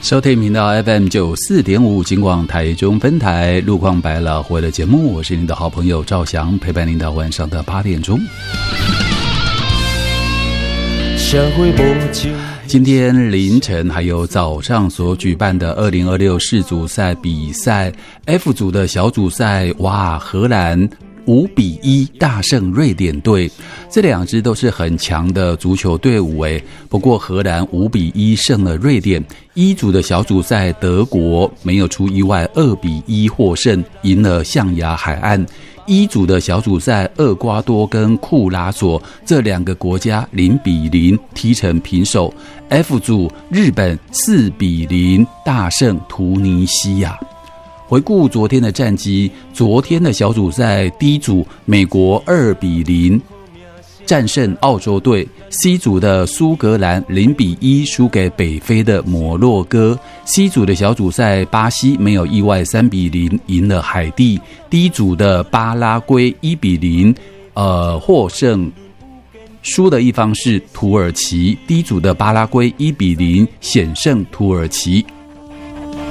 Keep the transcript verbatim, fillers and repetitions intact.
收听频道 F M 九四点五，警广台中分台路况百老汇的节目，我是您的好朋友赵翔，陪伴您到晚上的八点钟。今天凌晨还有早上所举办的二零二六世足赛比赛 F 组的小组赛，哇，荷兰五比一大胜瑞典队，这两支都是很强的足球队伍诶。不过荷兰五比一胜了瑞典。一组的小组赛，德国没有出意外二比一获胜，赢了象牙海岸。一组的小组赛，厄瓜多跟库拉索这两个国家零比零踢成平手。F 组，日本四比零大胜突尼西亚。回顾昨天的战绩，昨天的小组赛 D 组，美国二比零战胜澳洲队。C 组的苏格兰零比一输给北非的摩洛哥。C 组的小组赛，巴西没有意外三比零赢了海地。D 组的巴拉圭一比零呃获胜，输的一方是土耳其。D 组的巴拉圭一比零险胜土耳其。